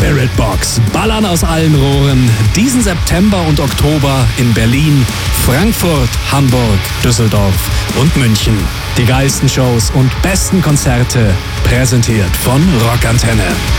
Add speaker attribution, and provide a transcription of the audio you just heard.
Speaker 1: Spiritbox. Ballern aus allen Rohren. Diesen September und Oktober in Berlin, Frankfurt, Hamburg, Düsseldorf und München. Die geilsten Shows und besten Konzerte präsentiert von Rockantenne.